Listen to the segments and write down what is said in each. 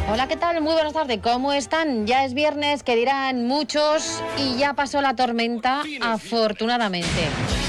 Hola, ¿qué tal? Muy buenas tardes, ¿cómo están? Ya es viernes, que dirán muchos, y ya pasó la tormenta, afortunadamente.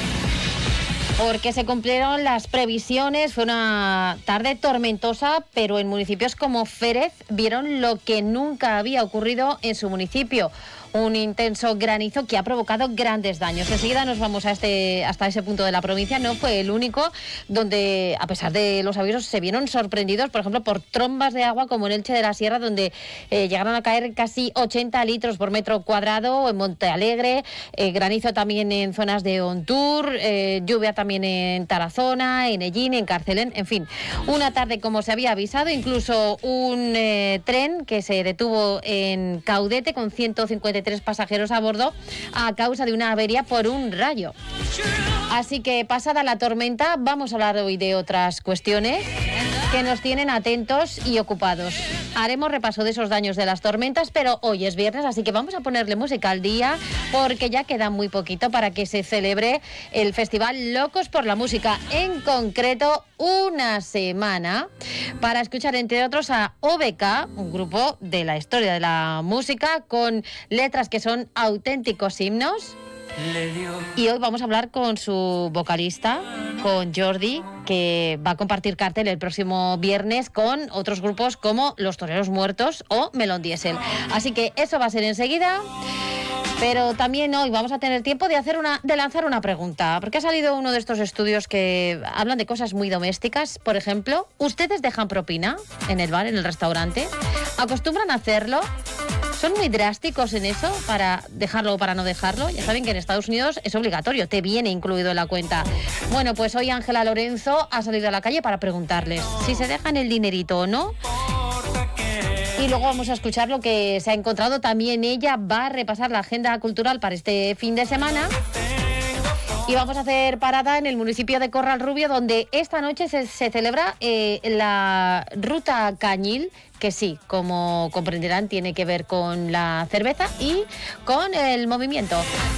Porque se cumplieron las previsiones, fue una tarde tormentosa, pero en municipios como Férez vieron lo que nunca había ocurrido en su municipio. Un intenso granizo que ha provocado grandes daños. Enseguida nos vamos hasta ese punto de la provincia. No fue el único donde, a pesar de los avisos, se vieron sorprendidos, por ejemplo, por trombas de agua como en Elche de la Sierra, donde llegaron a caer casi 80 litros por metro cuadrado, en Montealegre, granizo también en zonas de Ontur, lluvia también en Tarazona, en Ellín, en Carcelén, en fin. Una tarde como se había avisado, incluso un tren que se detuvo en Caudete con 153 pasajeros a bordo a causa de una avería por un rayo. Así que pasada la tormenta, vamos a hablar hoy de otras cuestiones que nos tienen atentos y ocupados. Haremos repaso de esos daños de las tormentas, pero hoy es viernes, así que vamos a ponerle música al día porque ya queda muy poquito para que se celebre el Festival Locos por la Música. En concreto, una semana para escuchar, entre otros, a OBK, un grupo de la historia de la música con letras que son auténticos himnos. Y hoy vamos a hablar con su vocalista, con Jordi, que va a compartir cartel el próximo viernes con otros grupos como Los Toreros Muertos o Melón Diesel. Así que eso va a ser enseguida. Pero también hoy vamos a tener tiempo de lanzar una pregunta, porque ha salido uno de estos estudios que hablan de cosas muy domésticas. Por ejemplo, ¿ustedes dejan propina en el bar, en el restaurante? ¿Acostumbran a hacerlo? ¿Son muy drásticos en eso para dejarlo o para no dejarlo? Ya saben que en Estados Unidos es obligatorio, te viene incluido en la cuenta. Bueno, pues hoy Ángela Lorenzo ha salido a la calle para preguntarles si se dejan el dinerito o no. Y luego vamos a escuchar lo que se ha encontrado. También ella va a repasar la agenda cultural para este fin de semana. Y vamos a hacer parada en el municipio de Corralrubio, donde esta noche se celebra la Ruta Cañil, que sí, como comprenderán, tiene que ver con la cerveza y con el movimiento.